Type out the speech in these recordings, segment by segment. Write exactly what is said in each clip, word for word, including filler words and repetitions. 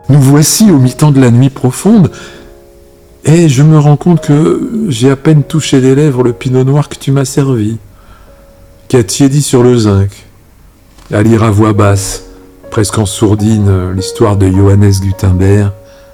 Nous voici au mi-temps de la nuit profonde, et je me rends compte que j'ai à peine touché des lèvres le pinot noir que tu m'as servi, qui a tiédi sur le zinc, à lire à voix basse, presque en sourdine, l'histoire de Johannes Gutenberg.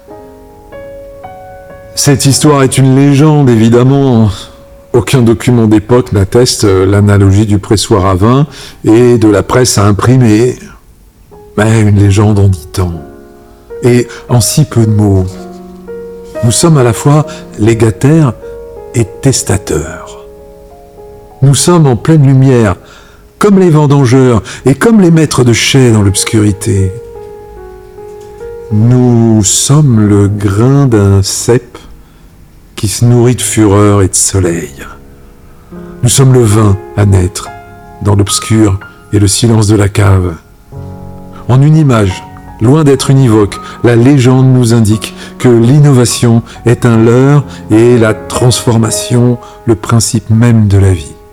Cette histoire est une légende, évidemment. Aucun document d'époque n'atteste l'analogie du pressoir à vin et de la presse à imprimer. Mais une légende en dix temps, et en si peu de mots. Nous sommes à la fois légataires et testateurs. Nous sommes en pleine lumière, comme les vendangeurs et comme les maîtres de chais dans l'obscurité. Nous sommes le grain d'un cep qui se nourrit de fureur et de soleil. Nous sommes le vin à naître dans l'obscur et le silence de la cave. En une image, loin d'être univoque, la légende nous indique que l'innovation est un leurre et la transformation le principe même de la vie.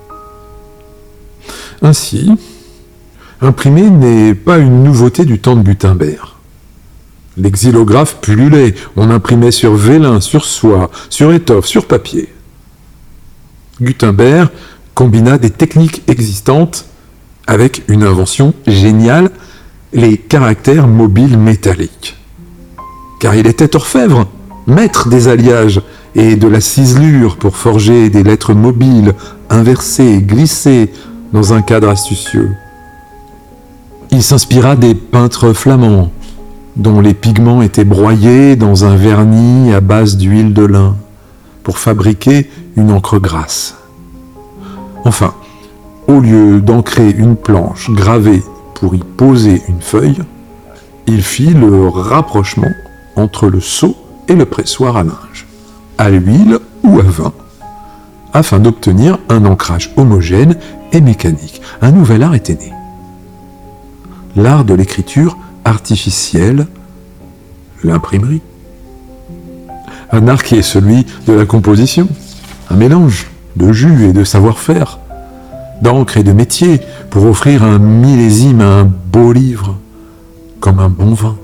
Ainsi, imprimer n'est pas une nouveauté du temps de Gutenberg. Les xylographes pullulaient, on imprimait sur vélin, sur soie, sur étoffe, sur papier. Gutenberg combina des techniques existantes avec une invention géniale, les caractères mobiles métalliques. Car il était orfèvre, maître des alliages et de la ciselure pour forger des lettres mobiles, inversées, glissées dans un cadre astucieux. Il s'inspira des peintres flamands, dont les pigments étaient broyés dans un vernis à base d'huile de lin, pour fabriquer une encre grasse. Enfin, au lieu d'ancrer une planche gravée pour y poser une feuille, il fit le rapprochement entre le seau et le pressoir à linge, à l'huile ou à vin, afin d'obtenir un ancrage homogène et mécanique. Un nouvel art était né. L'art de l'écriture artificielle, l'imprimerie. Un art qui est celui de la composition, un mélange de jus et de savoir-faire, d'encre et de métier, pour offrir un millésime à un beau livre, comme un bon vin.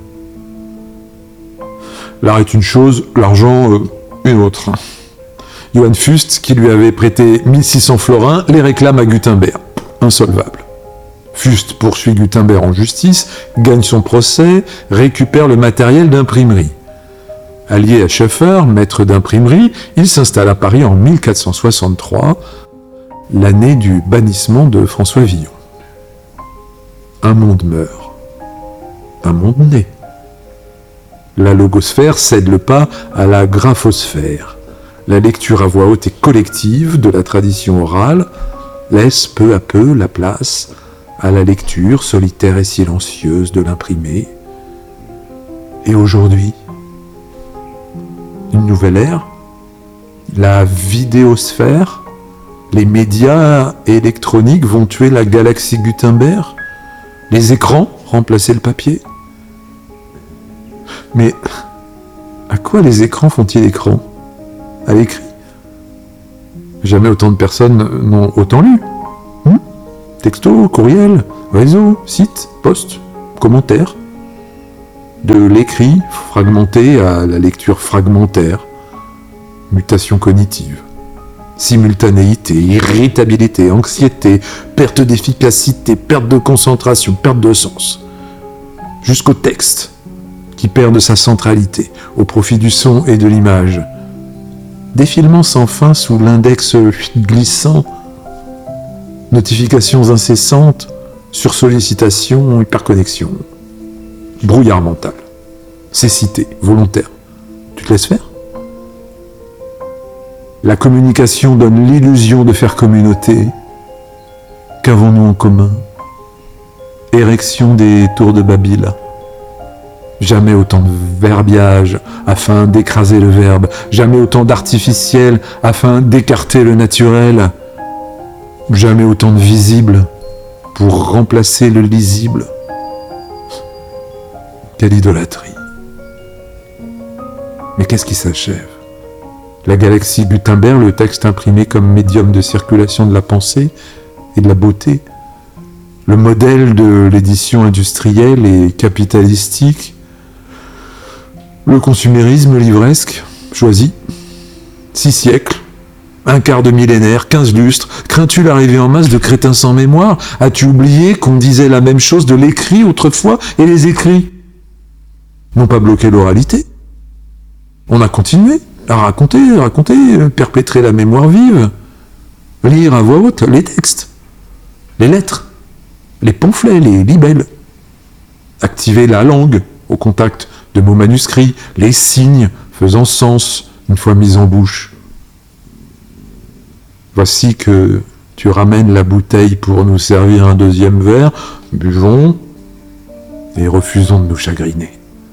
L'art est une chose, l'argent euh, une autre. Johann Fust, qui lui avait prêté mille six cents florins, les réclame à Gutenberg, insolvable. Fust poursuit Gutenberg en justice, gagne son procès, récupère le matériel d'imprimerie. Allié à Schoeffer, maître d'imprimerie, il s'installe à Paris en mille quatre cent soixante-trois, l'année du bannissement de François Villon. Un monde meurt, un monde naît. La logosphère cède le pas à la graphosphère. La lecture à voix haute et collective de la tradition orale laisse peu à peu la place à la lecture solitaire et silencieuse de l'imprimé. Et aujourd'hui, une nouvelle ère, la vidéosphère, les médias électroniques vont tuer la galaxie Gutenberg, les écrans remplacer le papier. Mais à quoi les écrans font-ils écran ? À l'écrit ? Jamais autant de personnes n'ont autant lu. Hmm ? Texto, courriel, réseau, site, post, commentaire. De l'écrit fragmenté à la lecture fragmentaire. Mutation cognitive. Simultanéité, irritabilité, anxiété, perte d'efficacité, perte de concentration, perte de sens. Jusqu'au texte, qui perd de sa centralité, au profit du son et de l'image. Défilement sans fin sous l'index glissant, notifications incessantes, sursollicitation, hyperconnexion, brouillard mental, cécité, volontaire. Tu te laisses faire ? La communication donne l'illusion de faire communauté. Qu'avons-nous en commun ? Érection des tours de Babyle. Jamais autant de verbiage afin d'écraser le verbe. Jamais autant d'artificiel afin d'écarter le naturel. Jamais autant de visible pour remplacer le lisible. Quelle idolâtrie. Mais qu'est-ce qui s'achève ? La galaxie Gutenberg, le texte imprimé comme médium de circulation de la pensée et de la beauté. Le modèle de l'édition industrielle et capitalistique. Le consumérisme livresque, choisi. Six siècles, un quart de millénaire, quinze lustres. Crains-tu l'arrivée en masse de crétins sans mémoire? As-tu oublié qu'on disait la même chose de l'écrit autrefois et les écrits n'ont pas bloqué l'oralité? On a continué à raconter, raconter, perpétrer la mémoire vive, lire à voix haute les textes, les lettres, les pamphlets, les libelles, activer la langue au contact de mots manuscrits, les signes faisant sens une fois mis en bouche. Voici que tu ramènes la bouteille pour nous servir un deuxième verre, buvons et refusons de nous chagriner.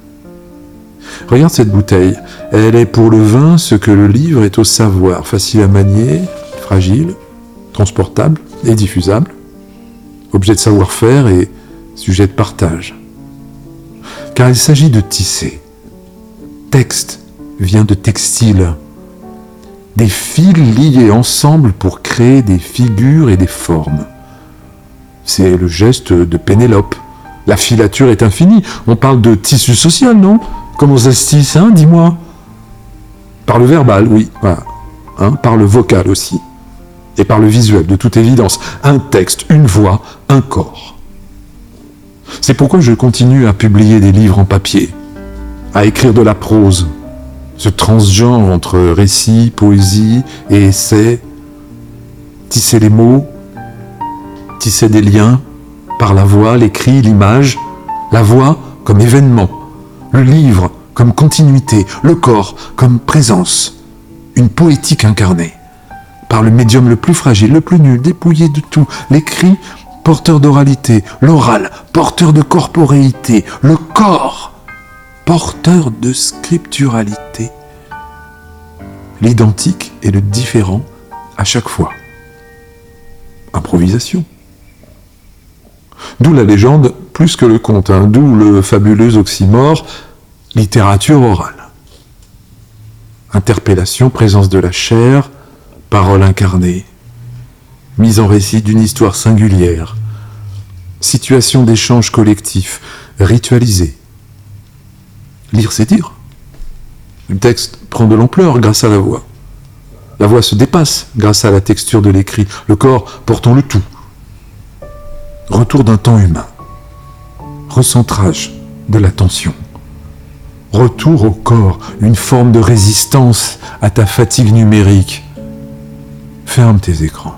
Regarde cette bouteille, elle est pour le vin ce que le livre est au savoir, facile à manier, fragile, transportable et diffusable, objet de savoir-faire et sujet de partage. Car il s'agit de tisser. Texte vient de textile. Des fils liés ensemble pour créer des figures et des formes. C'est le geste de Pénélope. La filature est infinie. On parle de tissu social, non? Comment ça se tisse, hein? Dis-moi. Par le verbal, oui. Voilà. Hein? Par le vocal aussi. Et par le visuel, de toute évidence. Un texte, une voix, un corps. C'est pourquoi je continue à publier des livres en papier, à écrire de la prose, ce transgenre entre récit, poésie et essai, tisser les mots, tisser des liens par la voix, l'écrit, l'image, la voix comme événement, le livre comme continuité, le corps comme présence, une poétique incarnée, par le médium le plus fragile, le plus nul, dépouillé de tout, l'écrit porteur d'oralité, l'oral porteur de corporéité, le corps porteur de scripturalité, l'identique et le différent à chaque fois. Improvisation. D'où la légende plus que le conte, hein, d'où le fabuleux oxymore littérature orale. Interpellation, présence de la chair, parole incarnée, mise en récit d'une histoire singulière, situation d'échange collectif, ritualisé. Lire, c'est dire. Le texte prend de l'ampleur grâce à la voix. La voix se dépasse grâce à la texture de l'écrit. Le corps portant le tout. Retour d'un temps humain. Recentrage de l'attention. Retour au corps, une forme de résistance à ta fatigue numérique. Ferme tes écrans.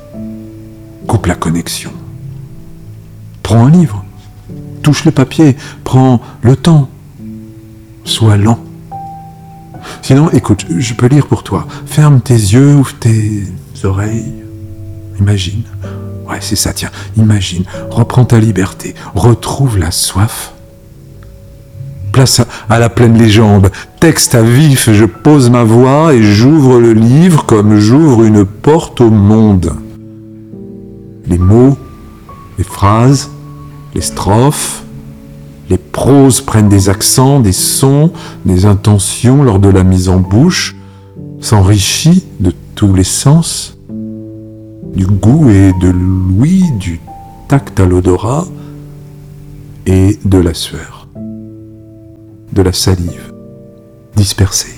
Coupe la connexion. Prends un livre. Touche le papier. Prends le temps. Sois lent. Sinon, écoute, je peux lire pour toi. Ferme tes yeux, ouvre tes oreilles. Imagine. Ouais, c'est ça, tiens. Imagine. Reprends ta liberté. Retrouve la soif. Place à la pleine légende. Texte à vif, je pose ma voix et j'ouvre le livre comme j'ouvre une porte au monde. Les mots, les phrases, les strophes, les proses prennent des accents, des sons, des intentions lors de la mise en bouche, s'enrichit de tous les sens, du goût et de l'ouïe, du tact à l'odorat et de la sueur, de la salive dispersée.